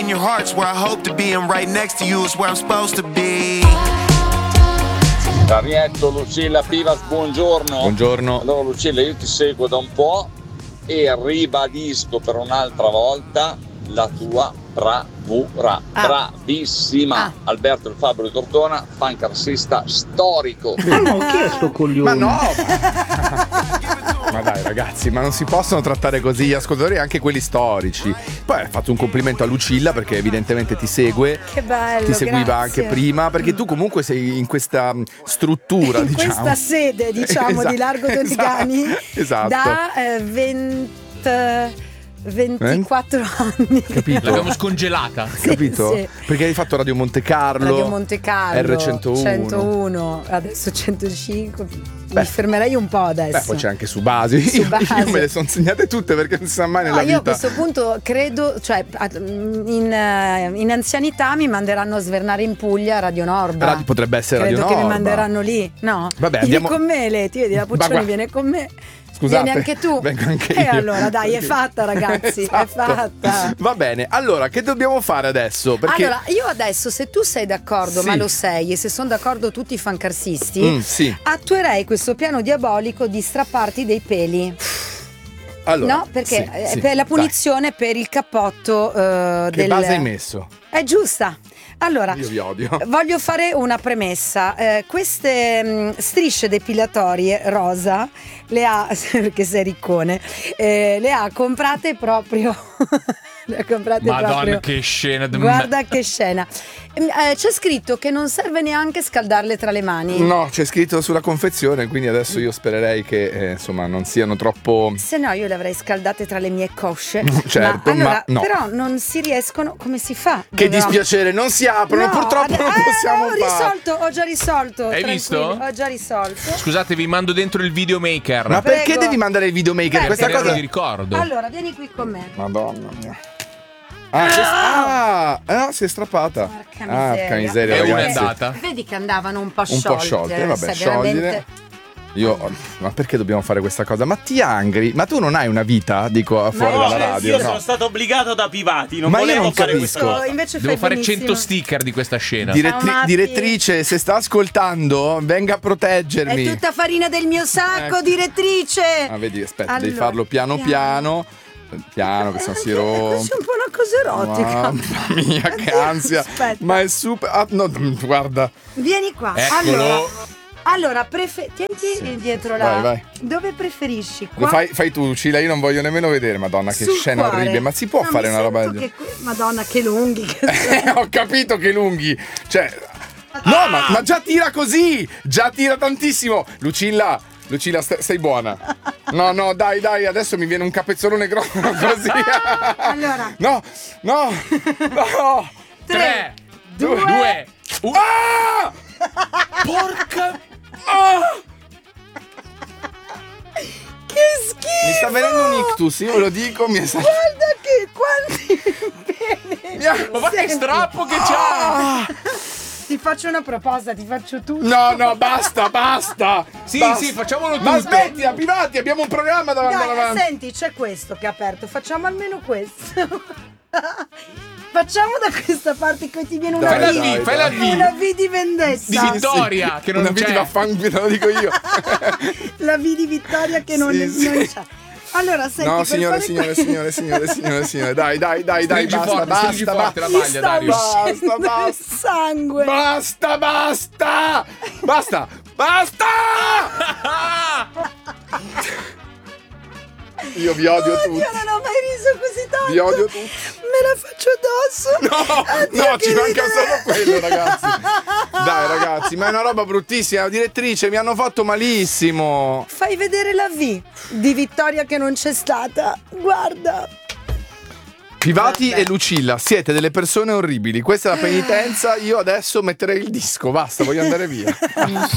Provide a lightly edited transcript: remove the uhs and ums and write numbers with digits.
in your heart's where I hope to be, and right next to you is where I'm supposed to be. Danietto, Lucilla, Pivas, buongiorno. Buongiorno. Allora Lucilla, io ti seguo da un po' e ribadisco per un'altra volta la tua bravura, bravissima. Alberto il Fabbro di Cortona, fancarsista storico. Ma chi è sto coglione? Ma no! Ma dai ragazzi, ma non si possono trattare così gli ascoltatori, anche quelli storici. Poi hai fatto un complimento a Lucilla perché evidentemente ti segue. Che bello, ti seguiva grazie. anche prima, perché tu comunque sei in questa struttura, in diciamo. questa sede, diciamo, di Largo Donegani esatto. da 24 anni. Capito? L'abbiamo scongelata. Capito? Sì. Perché hai fatto Radio Monte Carlo, Radio Monte Carlo, R101, 101, adesso 105. Mi fermerei un po' adesso. Beh, poi c'è anche su base. Io me le sono segnate tutte perché non si sa mai nella vita. Io a questo punto credo, cioè in anzianità mi manderanno a svernare in Puglia a Radio Nord. Potrebbe essere credo Radio Nord. Che mi manderanno lì, no? Vabbè, vieni andiamo con me, Leti, vedi la Puccioni viene con me. Scusate, vieni anche tu. Vengo anche io. E allora dai, è fatta ragazzi, esatto. è fatta. Va bene, allora che dobbiamo fare adesso? Perché... Allora, io adesso, se tu sei d'accordo, Sì. ma lo sei, e se sono d'accordo tutti i fancarsisti, sì. attuerei questo piano diabolico di strapparti dei peli. Allora, no, perché sì, per la punizione per il cappotto che base hai messo? È giusta. Allora, io vi odio. Voglio fare una premessa. Queste strisce depilatorie rosa le ha, perché sei riccone, le ha comprate proprio. Le ha comprate Madonna, proprio. che scena. Guarda che scena. C'è scritto che non serve neanche scaldarle tra le mani. No, c'è scritto sulla confezione, quindi adesso io spererei che insomma non siano troppo. Se no io le avrei scaldate tra le mie cosce. Certo, allora, ma no. Però non si riescono. Come si fa? Che dispiacere, non si aprono, No, purtroppo non possiamo fare. Ho già risolto. Hai tranquilli, visto? Ho già risolto. Scusate, vi mando dentro il videomaker. Ma perché Prego. devi mandare il videomaker? Beh, Questa Perché cosa non mi ricordo. Allora, vieni qui con me. Madonna mia. Si è strappata. Porca miseria. E una è ragazzi. andata. Vedi che andavano un po' Un sciolte. po' sciolte, vabbè, sai, scioglile. veramente. Ma perché dobbiamo fare questa cosa? Ma ti angri? Ma tu non hai una vita? Dico fuori dalla radio. Io no? sono stato obbligato da Pivati, non Ma io volevo non fare capisco. questa cosa. Invece Devo fai fare benissimo. 100 sticker di questa scena. Matti. Direttrice, se sta ascoltando, venga a proteggermi. È tutta farina del mio sacco, direttrice. Ah, vedi, aspetta, Allora, devi farlo piano piano. Piano, che se no si rompe. Così un po' una cosa erotica. Mamma mia, che ansia. Aspetta. Ma è super. No, guarda. Vieni qua. Eccolo. Allora, tienti dietro là. Vai. Dove preferisci? Qua? Fai tu, Lucilla, io non voglio nemmeno vedere, Madonna, che Sul scena cuore. orribile. Ma si può No, fare mi una roba sento del Madonna, che lunghi che Ho capito che lunghi. Cioè. No, ma già tira così! Già tira tantissimo! Lucilla, stai buona. No, dai, adesso mi viene un capezzolone grosso così. Allora. No. 3, 2, 1. Ah! Porca. Che schifo! Mi sta venendo un ictus, io ve lo dico, Guarda che quanti peli. Ma che strappo che c'ha! Ti faccio una proposta, ti faccio tutto. No, basta. Sì, Basta. sì, facciamolo tutto. Ma smettila, Pivati, abbiamo un programma da andare Dai, avanti. senti, c'è questo che è aperto, facciamo almeno questo. Facciamo da questa parte che ti viene una Dai, V. fai la V. Una V di vendetta. Di vittoria, che non una vita c'è. vaffanculo, lo dico io. La V di vittoria che non c'è. Allora, senti, No, per signore, dai, Stringi forte la maglia, Dario. Basta. Sangue. Basta! Io vi odio tutti. Io non ho mai riso così tanto. Vi odio tutti. Me la faccio addosso. No, ci manca solo quello, ragazzi. Dai, ragazzi, ma è una roba bruttissima. Direttrice, mi hanno fatto malissimo. Fai vedere la V di vittoria che non c'è stata. Guarda. Pivati e Lucilla, siete delle persone orribili. Questa è la penitenza. Io adesso metterei il disco. Basta, voglio andare via.